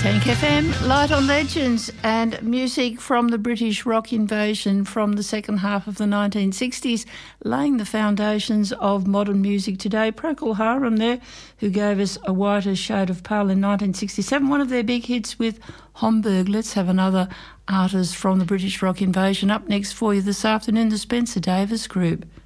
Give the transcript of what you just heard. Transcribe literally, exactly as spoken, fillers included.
Tank F M, Light on Legends, and music from the British rock invasion from the second half of the nineteen sixties, laying the foundations of modern music today. Procol Harum there, who gave us A Whiter Shade of Pale in nineteen sixty-seven, one of their big hits with Homburg. Let's have another artist from the British rock invasion up next for you this afternoon, the Spencer Davis Group.